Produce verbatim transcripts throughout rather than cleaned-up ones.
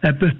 eben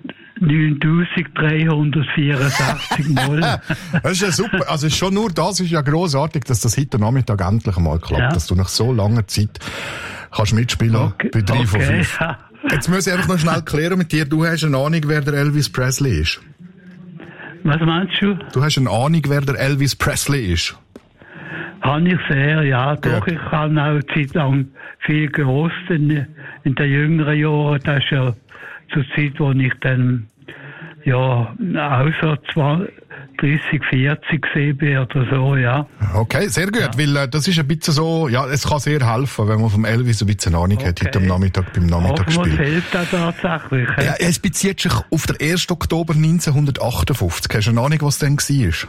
neuntausenddreihundertvierundsechzig Mal. Das ist ja super. Also schon nur das ist ja grossartig, dass das heute Nachmittag endlich einmal klappt. Ja. Dass du nach so langer Zeit kannst mitspielen okay. bei drei von okay. fünf. Jetzt muss ich einfach noch schnell klären mit dir. Du hast eine Ahnung, wer der Elvis Presley ist. Was meinst du? Du hast eine Ahnung, wer der Elvis Presley ist. Habe ich sehr, ja. Doch, ja. Ich habe auch eine Zeit lang viel gehört in, in den jüngeren Jahren. Das ist ja zur Zeit, wo ich dann, ja, auch so dreißig, vierzig gesehen bin oder so, ja. Okay, sehr gut, ja. Weil äh, das ist ein bisschen so, ja, es kann sehr helfen, wenn man vom Elvis ein bisschen Ahnung okay. hat, heute am Nachmittag beim Nachmittagsspiel. Was fehlt da tatsächlich? Ja, es bezieht sich auf den ersten Oktober neunzehnhundertachtundfünfzig. Hast du eine Ahnung, was denn war?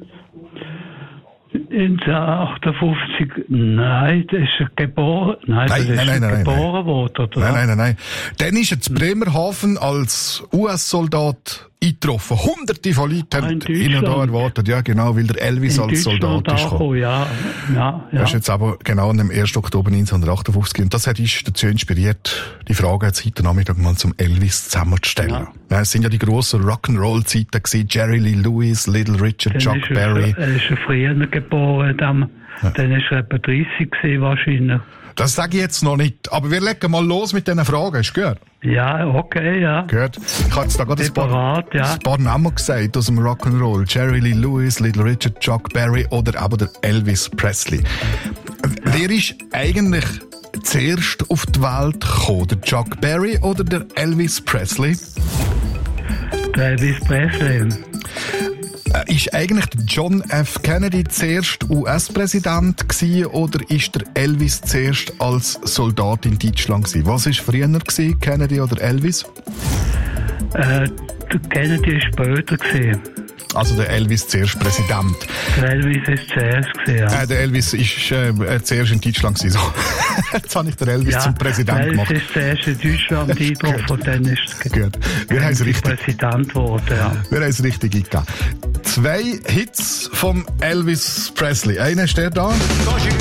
neunzehnhundertachtundfünfzig, nein, das ist geboren, nein, nein, das nein, ist nein, nein, geboren worden, oder? Nein, nein, nein, nein. Dann ist er zu Bremerhaven als U S-Soldat eingetroffen. Hunderte von Leuten haben ihn da erwartet. Ja, genau, weil der Elvis in als Soldat ist gekommen. Ja, ja, ja. Das ist jetzt aber genau am ersten Oktober neunzehnhundertachtundfünfzig. Und das hat uns dazu inspiriert, die Frage jetzt heute Nachmittag mal zum Elvis zusammenzustellen. Ja. Ja, es sind ja die grossen Rock'n'Roll-Zeiten gewesen. Jerry Lee Lewis, Little Richard, dann Chuck ist Berry. Er, er ist ja früher geboren, dann, ja. dann ist er etwa dreißig gewesen, wahrscheinlich. Das sage ich jetzt noch nicht. Aber wir legen mal los mit diesen Fragen. Hast du gehört? Ja, okay, ja. Gut. Ich habe jetzt da gerade ein paar, ja. ein paar Namen gesagt aus dem Rock'n'Roll. Jerry Lee Lewis, Little Richard, Chuck Berry oder aber der Elvis Presley. Ja. Wer ist eigentlich zuerst auf die Welt gekommen? Der Chuck Berry oder der Elvis Presley? Der Elvis Presley. Ist eigentlich der John F. Kennedy zuerst U S-Präsident gewesen, oder ist der Elvis zuerst als Soldat in Deutschland gewesen? Was war früher gewesen, Kennedy oder Elvis? Äh, der Kennedy war später gewesen. Also der Elvis zuerst Präsident. Der Elvis ist zuerst gewesen, ja. Äh, der Elvis ist äh, zuerst in Deutschland gewesen. So. Jetzt habe ich den Elvis ja, zum Präsident gemacht. Der Elvis ist zuerst in Deutschland eingetroffen und dann ist Gut. Wir haben es richtig. Präsident geworden, ja. Wir haben es richtig eingegeben. Zwei Hits vom Elvis Presley. Einer ist der da.